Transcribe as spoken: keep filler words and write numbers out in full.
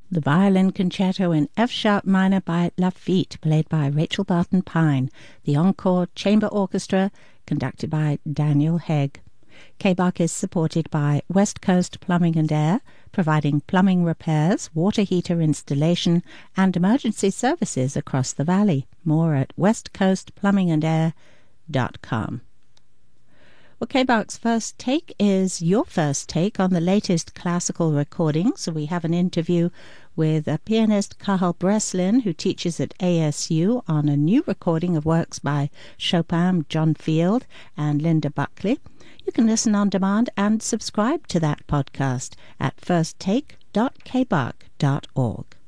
The violin concerto in F-sharp minor by Lafitte, played by Rachel Barton Pine. The Encore Chamber Orchestra, conducted by Daniel Hegg. K B A C is supported by West Coast Plumbing and Air, providing plumbing repairs, water heater installation, and emergency services across the valley. More at west coast plumbing and air dot com. Well, K B A C's First Take is your first take on the latest classical recordings. So we have an interview with a pianist, Cathal Breslin, who teaches at A S U on a new recording of works by Chopin, John Field, and Linda Buckley. You can listen on demand and subscribe to that podcast at first take dot k b a c dot org.